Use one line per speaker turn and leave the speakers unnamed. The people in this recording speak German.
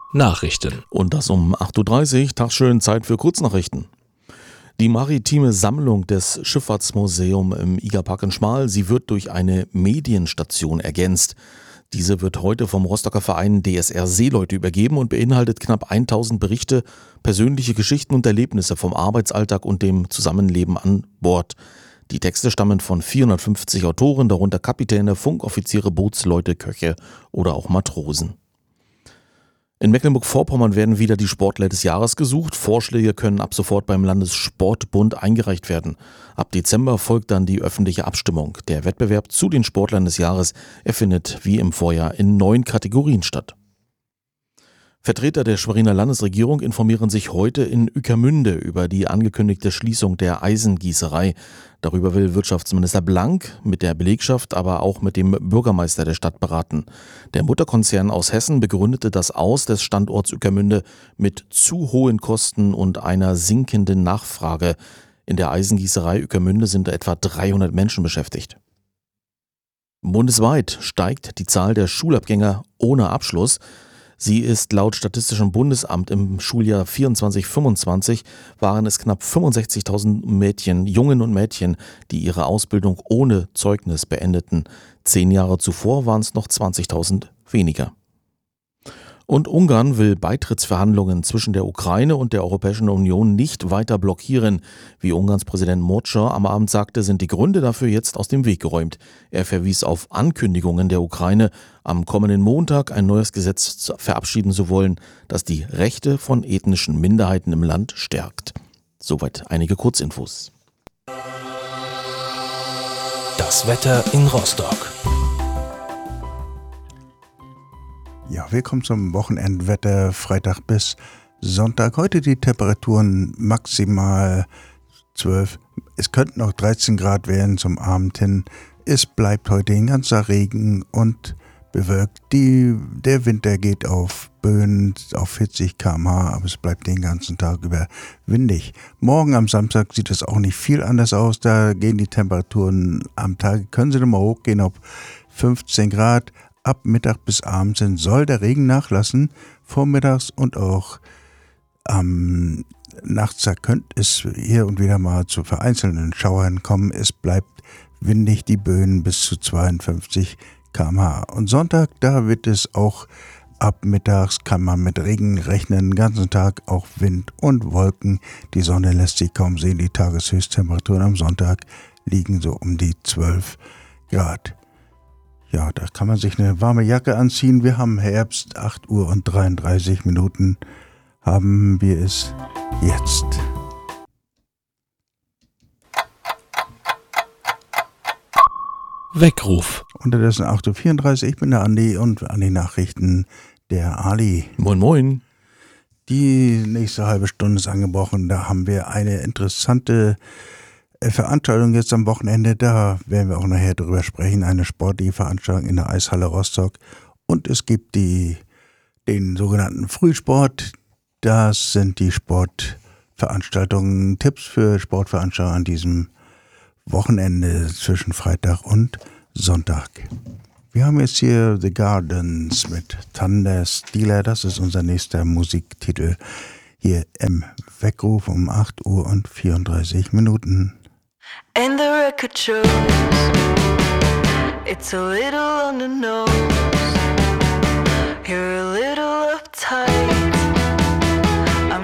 Nachrichten.
Und das um 8.30 Uhr, tagsschön Zeit für Kurznachrichten. Die maritime Sammlung des Schifffahrtsmuseums im Igerpark in Schmal, sie wird durch eine Medienstation ergänzt. Diese wird heute vom Rostocker Verein DSR Seeleute übergeben und beinhaltet knapp 1000 Berichte, persönliche Geschichten und Erlebnisse vom Arbeitsalltag und dem Zusammenleben an Bord. Die Texte stammen von 450 Autoren, darunter Kapitäne, Funkoffiziere, Bootsleute, Köche oder auch Matrosen. In Mecklenburg-Vorpommern werden wieder die Sportler des Jahres gesucht. Vorschläge können ab sofort beim Landessportbund eingereicht werden. Ab Dezember folgt dann die öffentliche Abstimmung. Der Wettbewerb zu den Sportlern des Jahres findet wie im Vorjahr in 9 Kategorien statt. Vertreter der Schweriner Landesregierung informieren sich heute in Ueckermünde über die angekündigte Schließung der Eisengießerei. Darüber will Wirtschaftsminister Blank mit der Belegschaft, aber auch mit dem Bürgermeister der Stadt beraten. Der Mutterkonzern aus Hessen begründete das Aus des Standorts Ueckermünde mit zu hohen Kosten und einer sinkenden Nachfrage. In der Eisengießerei Ueckermünde sind etwa 300 Menschen beschäftigt. Bundesweit steigt die Zahl der Schulabgänger ohne Abschluss. Sie ist laut Statistischem Bundesamt im Schuljahr 24/25 waren es knapp 65.000 Mädchen, Jungen und Mädchen, die ihre Ausbildung ohne Zeugnis beendeten. 10 Jahre zuvor waren es noch 20.000 weniger. Und Ungarn will Beitrittsverhandlungen zwischen der Ukraine und der Europäischen Union nicht weiter blockieren. Wie Ungarns Präsident Mocsa am Abend sagte, sind die Gründe dafür jetzt aus dem Weg geräumt. Er verwies auf Ankündigungen der Ukraine, am kommenden Montag ein neues Gesetz verabschieden zu wollen, das die Rechte von ethnischen Minderheiten im Land stärkt. Soweit einige Kurzinfos.
Das Wetter in Rostock.
Ja, willkommen zum Wochenendwetter, Freitag bis Sonntag. Heute die Temperaturen maximal 12. Es könnten noch 13 Grad werden zum Abend hin. Es bleibt heute ein ganzer Regen und bewölkt. Der Winter geht auf Böen auf 40 km/h, aber es bleibt den ganzen Tag über windig. Morgen am Samstag sieht es auch nicht viel anders aus. Da gehen die Temperaturen am Tag, können sie nochmal hochgehen auf 15 Grad. Ab Mittag bis abends hin soll der Regen nachlassen, vormittags und auch nachts könnte es hier und wieder mal zu vereinzelten Schauern kommen. Es bleibt windig, die Böen bis zu 52 km/h. Und Sonntag, da wird es auch ab mittags, kann man mit Regen rechnen, den ganzen Tag auch Wind und Wolken. Die Sonne lässt sich kaum sehen, die Tageshöchsttemperaturen am Sonntag liegen so um die 12 Grad. Ja, da kann man sich eine warme Jacke anziehen. Wir haben Herbst, 8 Uhr und 33 Minuten haben wir es jetzt.
Weckruf.
Unterdessen 8.34 Uhr, ich bin der Andi und an die Nachrichten der Ali.
Moin moin.
Die nächste halbe Stunde ist angebrochen. Da haben wir eine interessante Veranstaltung jetzt am Wochenende, da werden wir auch nachher drüber sprechen, eine sportliche Veranstaltung in der Eishalle Rostock und es gibt den sogenannten Frühsport, das sind die Sportveranstaltungen, Tipps für Sportveranstaltungen an diesem Wochenende zwischen Freitag und Sonntag. Wir haben jetzt hier The Gardens mit Thunder Stealer, das ist unser nächster Musiktitel hier im Weckruf um 8 Uhr und 34 Minuten.
And the record shows it's a little on the nose.